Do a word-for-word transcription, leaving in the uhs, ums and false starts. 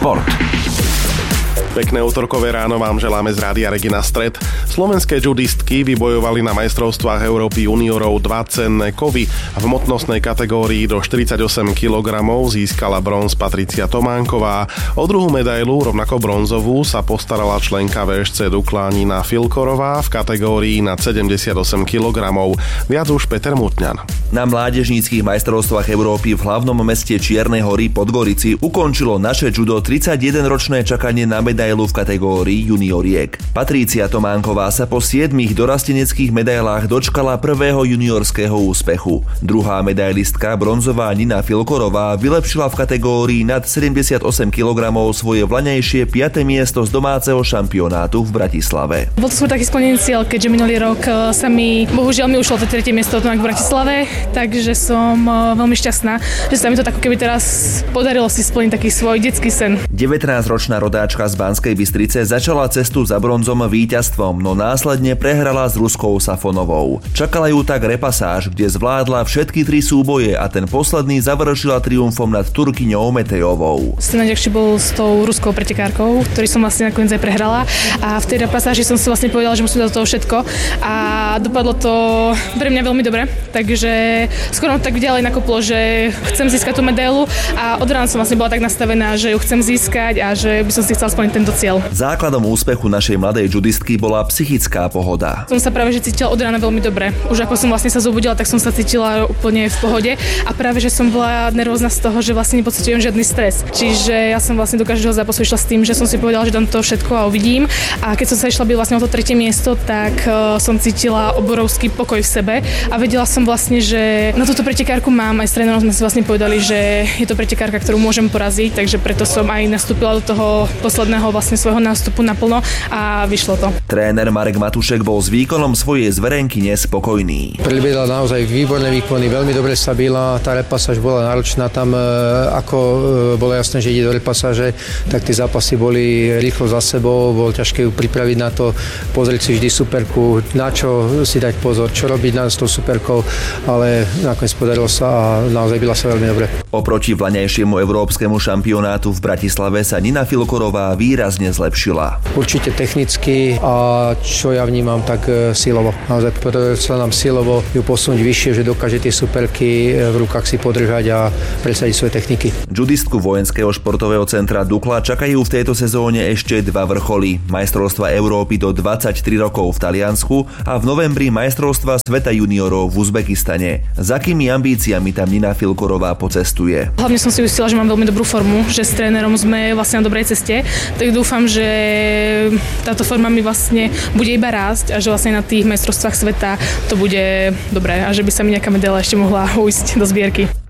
šport. Pekné útorkové ráno vám želáme z Rádia Regina Stred. Slovenské judistky vybojovali na majstrovstvách Európy juniorov dva cenné kovy. V hmotnostnej kategórii do štyridsaťosem kilogramov získala bronz Patricia Tománková. O druhú medailu, rovnako bronzovú, sa postarala členka vé es cé Dukla Nina Filkorová v kategórii nad sedemdesiatosem kilogramov. Viac už Peter Mutňan. Na mládežníckych majstrovstvách Európy v hlavnom meste Čiernej Hory Podgorici ukončilo naše judo tridsaťjedenročné čakanie na medailu v kategórii junioriek. Patrícia Tománková sa po siedmich dorasteneckých medailách dočkala prvého juniorského úspechu. Druhá medailistka, bronzová Nina Filkorová, vylepšila v kategórii nad sedemdesiatosem kilogramov svoje vlaňajšie piate miesto z domáceho šampionátu v Bratislave. Bol to skôr taký splnený cieľ, keďže minulý rok sa mi, bohužiaľ mi ušlo to tretie miesto v Bratislave, takže som veľmi šťastná, že sa mi to tak keby teraz podarilo si splniť taký svoj detský sen. devätnásťročná rodáčka z Banskej Bystrice začala cestu za bronzom víťazstvom, no následne prehrala s Ruskou Safonovou. Čakala ju tak repasáž, kde zvládla všetky tri súboje a ten posledný završila triumfom nad Turkyňou Metejovou. Najťažšie bol s tou ruskou pretekárkou, ktorý som vlastne nakoniec aj prehrala, a v tej repasáži som si vlastne povedala, že musím dať do toho všetko a dopadlo to pre mňa veľmi dobre, takže skoro tak ďalej nakoplo, že chcem získať tú medailu a od rána som vlastne bola tak nastavená, že ju chcem získať a že by som si chcela splniť tento cieľ. Základom úspechu našej mladej judistky bola psychická pohoda. Som sa práve že cítila od rána veľmi dobre. Už ako som vlastne sa zobudila, tak som sa cítila úplne v pohode a práve že som bola nervózna z toho, že vlastne nepociťujem žiadny stres. Čiže ja som vlastne do každého zápasu išla s tým, že som si povedala, že dám to všetko a uvidím. A keď som sa išla byť vlastne o to tretie miesto, tak uh, som cítila obrovský pokoj v sebe a vedela som vlastne, že na túto pretekárku mám. Aj s trénerom sme si vlastne povedali, že je to pretekárka, ktorú môžem poraziť, takže preto som aj nastúpila do toho posledného vlastne svojho nástupu naplno a vyšlo to. Tréner Marek Matušek bol s výkonom svojej zverenky nespokojný. Predviedla naozaj výborné výkony, veľmi dobre sa byla, tá repasáž bola náročná, tam ako bolo jasné, že ide do repasáže, tak tie zápasy boli rýchlo za sebou, bolo ťažké ju pripraviť na to, pozrieť si vždy superku, na čo si dať pozor, čo robiť s tou superkou, ale nakoniec podarilo sa a naozaj byla sa veľmi dobre. Oproti vlaňajšiemu európskemu šampionátu v Bratislave sa Nina Filkorová výrazne zlepšila. Určite technicky a čo ja vnímam, tak silovo. Naozaj podarilo sa nám silovo ju posunúť vyššie, že dokáže tie superky v rukách si podržať a presadiť svoje techniky. Judistku Vojenského športového centra Dukla čakajú v tejto sezóne ešte dva vrcholy. Majstrovstva Európy do dvadsaťtri rokov v Taliansku a v novembri majstrovstva sveta juniorov v Uzbekistane. Za akými ambíciami tam Nina Filkorová pocestuje? Hlavne som si ustila, že mám veľmi dobrú formu, že s trénerom sme vlastne na dobrej ceste, tak dúfam, že táto forma mi vlastne bude iba rásť a že vlastne na tých majstrovstvách sveta to bude dobré a že by sa mi nejaká medaila ešte mohla ujsť do zbierky.